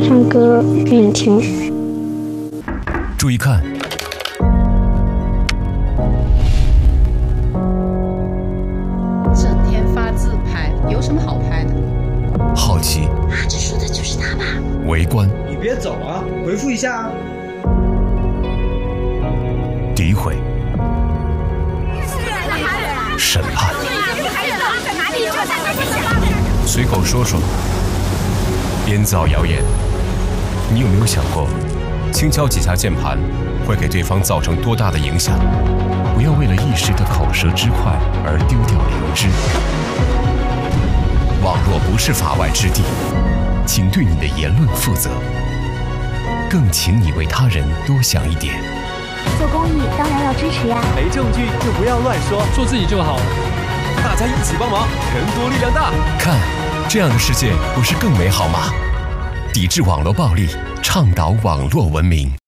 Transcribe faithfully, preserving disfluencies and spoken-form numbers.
欢唱歌给你听。 注意看， 整天发自拍，有什么好拍的？ 好奇， 啊，这说的就是他吧？ 围观， 你别走啊，回复一下啊。 诋毁，审判，随口说说，编造谣言。你有没有想过，轻敲几下键盘会给对方造成多大的影响？不要为了一时的口舌之快而丢掉良知。网络不是法外之地，请对你的言论负责，更请你为他人多想一点。 做公益当然要支持呀， 没证据就不要乱说， 做自己就好了。 大家一起帮忙，人多力量大。 看，这样的世界不是更美好吗？抵制网络暴力，倡导网络文明。